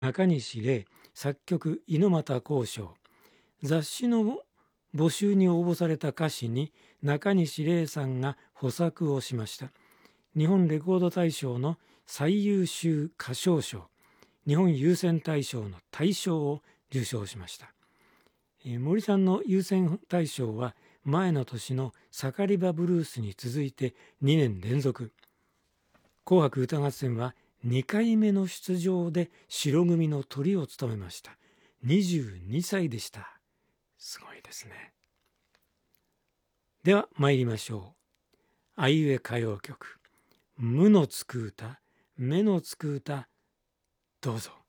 中西礼、作曲猪俣公章。雑誌の募集に応募された歌詞に中西礼さんが補作をしました。日本レコード大賞の最優秀歌唱賞、日本有線大賞の大賞を受賞しました。森さんの有線大賞は前の年のサカリバブルースに続いて2年連続。紅白歌合戦は2回目の出場で白組のトリを務めました。22歳でした。すごいですね。では参りましょう。あいうえ歌謡曲。無のつく歌、目のつく歌、どうぞ。